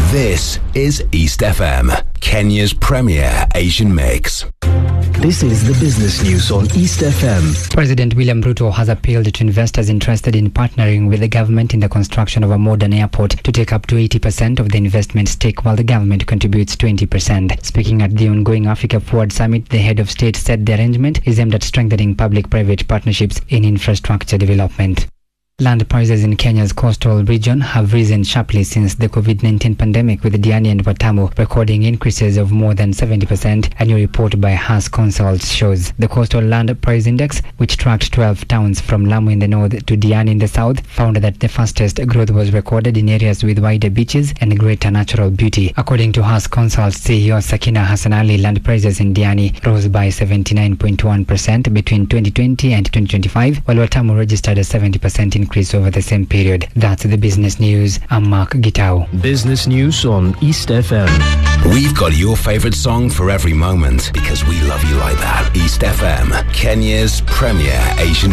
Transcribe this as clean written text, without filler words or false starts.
This is East FM, Kenya's premier Asian mix. This is the business news on East FM. President William Ruto has appealed to investors interested in partnering with the government in the construction of a modern airport to take up to 80% of the investment stake while the government contributes 20%. Speaking at the ongoing Africa Forward Summit, the head of state said the arrangement is aimed at strengthening public-private partnerships in infrastructure development. Land prices in Kenya's coastal region have risen sharply since the COVID-19 pandemic, with Diani and Watamu recording increases of more than 70%. A new report by Haas Consults shows the coastal land price index, which tracked 12 towns from Lamu in the north to Diani in the south, found that the fastest growth was recorded in areas with wider beaches and greater natural beauty. According to Haas Consults CEO Sakina Hassan Ali, land prices in Diani rose by 79.1% between 2020 and 2025, while Watamu registered a 70% increase over the same period. That's the business news. I'm Mark Gitao. Business news on East FM. We've got your favorite song for every moment because we love you like that. East FM, Kenya's premier Asian